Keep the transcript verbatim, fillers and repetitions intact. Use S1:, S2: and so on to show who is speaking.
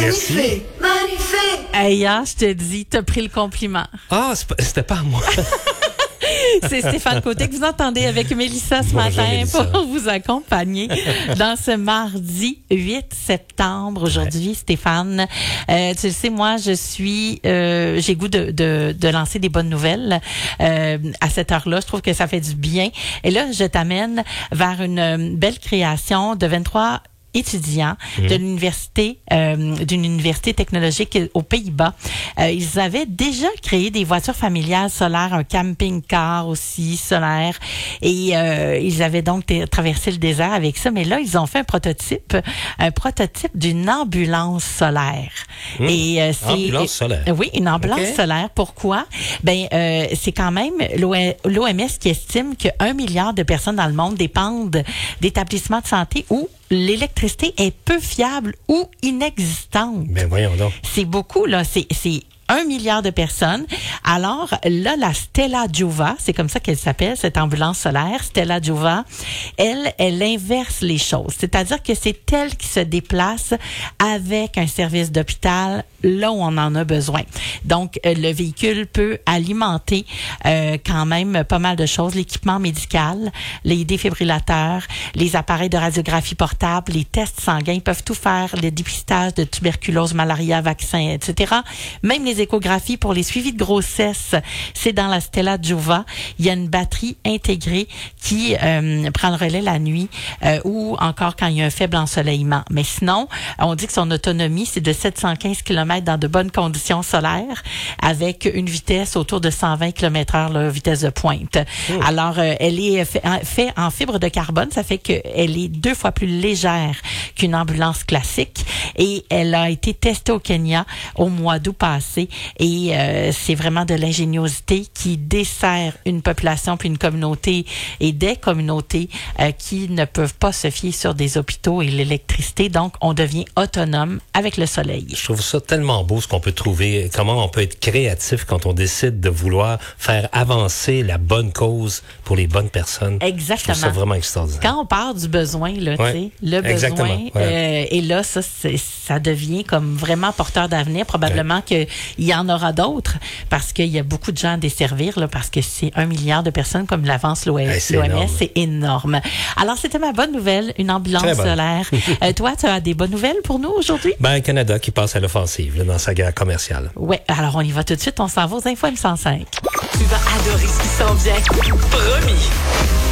S1: Magnifique, magnifique.
S2: Hey, ah, je te dis, t'as pris le compliment.
S3: Ah, c'est pas- c'était pas à moi.
S2: C'est Stéphane Côté que vous entendez avec Mélissa ce
S3: Bonjour,
S2: matin
S3: Mélissa.
S2: pour vous accompagner dans ce mardi huit septembre. Aujourd'hui, ouais. Stéphane, euh, tu le sais, moi, je suis, euh, j'ai goût de, de, de lancer des bonnes nouvelles euh, à cette heure-là. Je trouve que ça fait du bien. Et là, je t'amène vers une belle création de vingt-trois étudiants mmh. de l'université, euh, d'une université technologique aux Pays-Bas. Euh, ils avaient déjà créé des voitures familiales solaires, un camping-car aussi solaire, et euh, ils avaient donc t- traversé le désert avec ça. Mais là, ils ont fait un prototype, un prototype d'une ambulance solaire.
S3: Mmh.
S2: Et euh, c'est
S3: ambulance solaire.
S2: Euh, oui, une ambulance okay. solaire. Pourquoi? Ben, euh, c'est quand même l'O M S qui estime que un milliard de personnes dans le monde dépendent d'établissements de santé où l'électricité est peu fiable ou inexistante.
S3: Ben voyons donc.
S2: C'est beaucoup, là. C'est, c'est un milliard de personnes. Alors, là, la Stella Juva, c'est comme ça qu'elle s'appelle, cette ambulance solaire, Stella Juva, elle, elle inverse les choses. C'est-à-dire que c'est elle qui se déplace avec un service d'hôpital là où on en a besoin. Donc, euh, le véhicule peut alimenter euh, quand même pas mal de choses. L'équipement médical, les défibrillateurs, les appareils de radiographie portable, les tests sanguins peuvent tout faire, le dépistage de tuberculose, malaria, vaccins, et cetera. Même les échographies pour les suivis de grossesse, c'est dans la Stella Juva. Il y a une batterie intégrée qui euh, prend le relais la nuit euh, ou encore quand il y a un faible ensoleillement. Mais sinon, on dit que son autonomie, c'est de sept cent quinze kilomètres dans de bonnes conditions solaires avec une vitesse autour de cent vingt kilomètres heure, la vitesse de pointe. Oh. Alors, euh, elle est fait, fait en fibre de carbone. Ça fait qu'elle est deux fois plus légère qu'une ambulance classique et elle a été testée au Kenya au mois d'août passé. Et euh, c'est vraiment de l'ingéniosité qui dessert une population puis une communauté et des communautés euh, qui ne peuvent pas se fier sur des hôpitaux et l'électricité. Donc, on devient autonome avec le soleil.
S3: Je trouve ça tellement beau ce qu'on peut trouver, comment on peut être créatif quand on décide de vouloir faire avancer la bonne cause pour les bonnes personnes.
S2: Exactement.
S3: Je trouve ça vraiment extraordinaire.
S2: Quand on part du besoin, là,
S3: ouais,
S2: tu sais, le
S3: exactement,
S2: besoin,
S3: ouais.
S2: euh, et là, ça, c'est, ça devient comme vraiment porteur d'avenir. Probablement ouais. qu'il y en aura d'autres parce qu'il y a beaucoup de gens à desservir, là, parce que c'est un milliard de personnes comme l'avance l'O M S. Hey, c'est, énorme. c'est énorme. Alors, c'était ma bonne nouvelle, une ambulance solaire. euh, toi, tu as des bonnes nouvelles pour nous aujourd'hui?
S3: Ben, Canada qui passe à l'offensive là, dans sa guerre commerciale.
S2: Oui, alors on y va tout de suite. On s'en va aux infos M cent cinq.
S1: Tu vas adorer ce qui s'en vient. Promis.